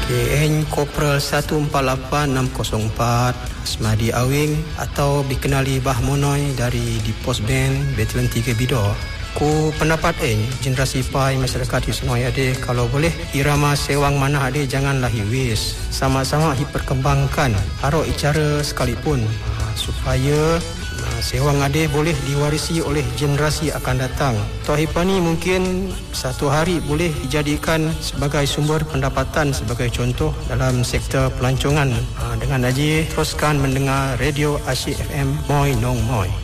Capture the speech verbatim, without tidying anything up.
K N Kopral satu empat lapan enam kosong empat Asmadi Awing atau dikenali Bah Monoi dari di Pos Band Batalion tiga Bidor. Ku pendapat en generasi pai masyarakat di Sungai ade kalau boleh irama sewang mana ade janganlah hiwis. Sama-sama diperkembangkan haro icara sekalipun supaya sewang ade boleh diwarisi oleh generasi akan datang. Tohipani mungkin satu hari boleh dijadikan sebagai sumber pendapatan sebagai contoh dalam sektor pelancongan. Dengan aji teruskan mendengar Radio Asyik F M Moi Nong Moi.